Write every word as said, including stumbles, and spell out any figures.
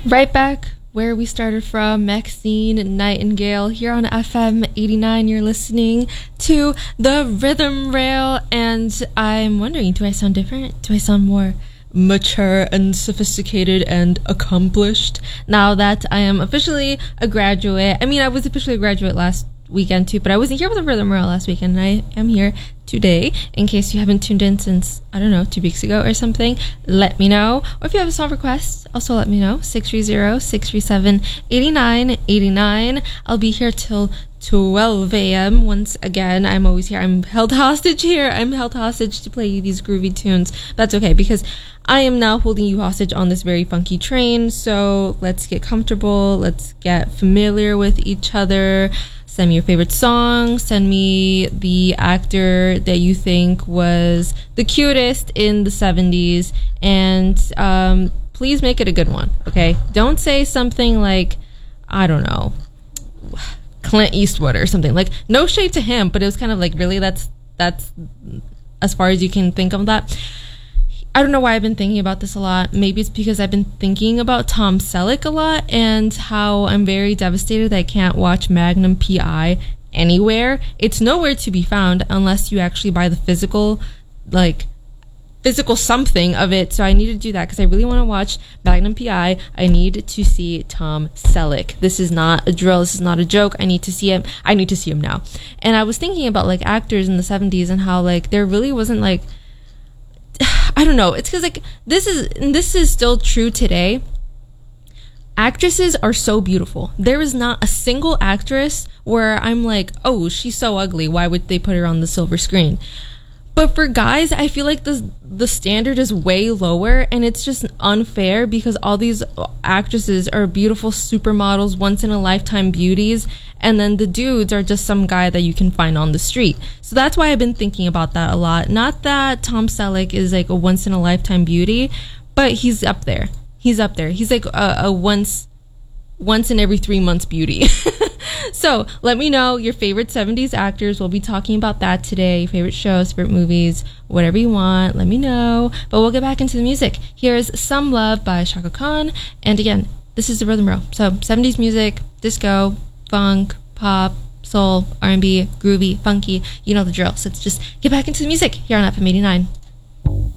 Right back where we started from, Maxine Nightingale here on F M eighty-nine. You're listening to the Rhythm Rail, and I'm wondering, do I sound different? Do I sound more mature and sophisticated and accomplished now that I am officially a graduate? I mean, I was officially a graduate last weekend too, but I wasn't here with the Rhythm Rail last weekend, and I am here today. In case you haven't tuned in since, I don't know, two weeks ago or something, let me know. Or if you have a song request, also let me know. six three zero, six three seven, eight nine eight nine. I'll be here till twelve a.m. Once again, I'm always here. I'm held hostage here. I'm held hostage to play you these groovy tunes. That's okay, because I am now holding you hostage on this very funky train. So let's get comfortable. Let's get familiar with each other. Send me your favorite song. Send me the actor that you think was the cutest in the seventies. And um, please make it a good one, okay? Don't say something like, I don't know, Clint Eastwood or something. Like, no shade to him, but it was kind of like, really, that's that's as far as you can think of that. I don't know why I've been thinking about this a lot. Maybe it's because I've been thinking about Tom Selleck a lot and how I'm very devastated that I can't watch Magnum P I anywhere. It's nowhere to be found unless you actually buy the physical, like, physical something of it. So I need to do that because I really want to watch Magnum P I. I need to see Tom Selleck. This is not a drill. This is not a joke. I need to see him. I need to see him now. And I was thinking about, like, actors in the seventies and how, like, there really wasn't, like, I don't know. It's because, like, this is this is still true today. Actresses are so beautiful. There is not a single actress where I'm like, oh, she's so ugly. Why would they put her on the silver screen? But for guys, I feel like the the standard is way lower, and it's just unfair because all these actresses are beautiful supermodels, once in a lifetime beauties, and then the dudes are just some guy that you can find on the street. So that's why I've been thinking about that a lot. Not that Tom Selleck is like a once in a lifetime beauty, but he's up there. He's up there. He's like a, a once once in every three months beauty. So let me know your favorite seventies actors. We'll be talking about that today. Favorite shows, favorite movies, whatever you want. Let me know. But we'll get back into the music. Here's Some Love by Chaka Khan. And again, this is the Rhythm Row. So seventies music, disco, funk, pop, soul, R and B, groovy, funky. You know the drill. So let's just get back into the music here on F M eighty-nine.